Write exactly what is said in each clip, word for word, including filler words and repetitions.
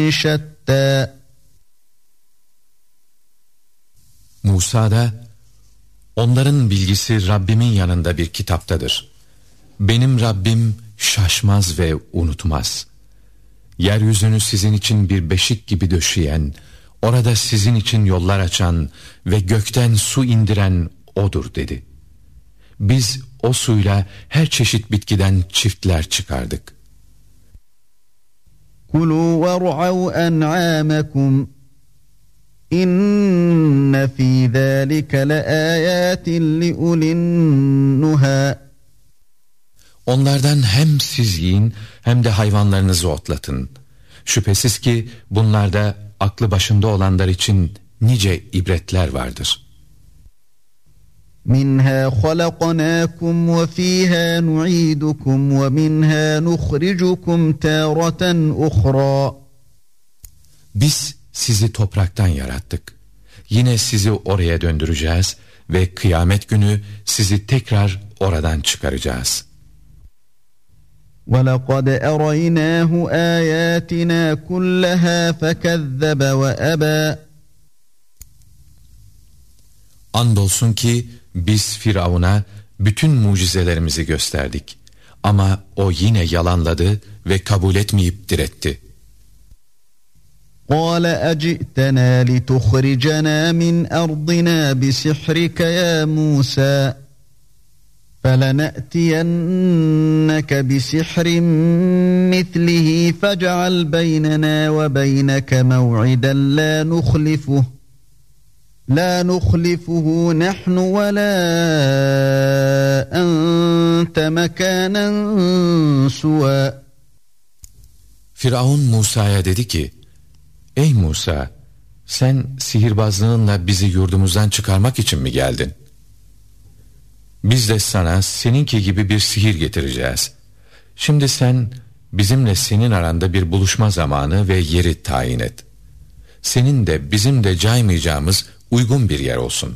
شتى. Musa da, onların bilgisi Rabbimin yanında bir kitaptadır. Benim Rabbim şaşmaz ve unutmaz. Yeryüzünü sizin için bir beşik gibi döşeyen, orada sizin için yollar açan ve gökten su indiren O'dur dedi. Biz o suyla her çeşit bitkiden çiftler çıkardık. Kulu veru'u en'amakum. İnne fî zâlike leâyâtin liulin-nuhâ. Onlardan hem siz yiyin hem de hayvanlarınızı otlatın. Şüphesiz ki bunlarda aklı başında olanlar için nice ibretler vardır. Minhâ halaqnâkum ve fîhâ nu'idukum ve minhâ nukhrijukum târaten uhrâ. Biz sizi topraktan yarattık. Yine sizi oraya döndüreceğiz ve kıyamet günü sizi tekrar oradan çıkaracağız. وَلَقَدْ أَرَيْنَاهُ آيَاتِنَا كُلَّهَا فَكَذَّبَ وَأَبَى. Andolsun ki biz Firavun'a bütün mucizelerimizi gösterdik. Ama o yine yalanladı ve kabul etmeyip diretti. قَالَ أَجِئْتَنَا لِتُخْرِجَنَا مِنْ أَرْضِنَا بِسِحْرِكَ يَا مُوسَى فَلَنَأْتِيَنَّكَ بِسِحْرٍ مِثْلِهِ فَاجْعَلْ بَيْنَنَا وَبَيْنَكَ مَوْعِدًا لَا نُخْلِفُهُ لَا نُخْلِفُهُ نَحْنُ وَلَا أَنْتَ مَكَانًا سُوًى. Firavun Musa'ya dedi ki, Ey Musa, sen sihirbazlığınla bizi yurdumuzdan çıkarmak için mi geldin? Biz de sana seninki gibi bir sihir getireceğiz. Şimdi sen bizimle senin aranda bir buluşma zamanı ve yeri tayin et. Senin de bizim de caymayacağımız uygun bir yer olsun.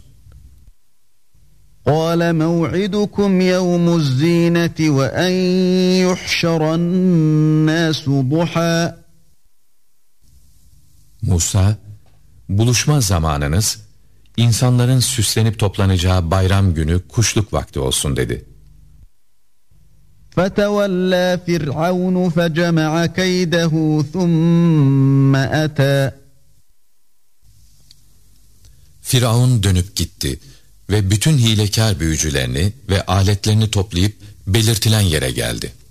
قَالَ مَوْعِدُكُمْ يَوْمُ الزِّينَةِ وَاَنْ يُحْشَرَ النَّاسُ ضُحًى. Musa, buluşma zamanınız, insanların süslenip toplanacağı bayram günü kuşluk vakti olsun dedi. فَتَوَلَّى فِرْعَوْنُ فَجَمَعَ كَيْدَهُ ثُمَّ أَتَى. Firavun dönüp gitti ve bütün hilekâr büyücülerini ve aletlerini toplayıp belirtilen yere geldi.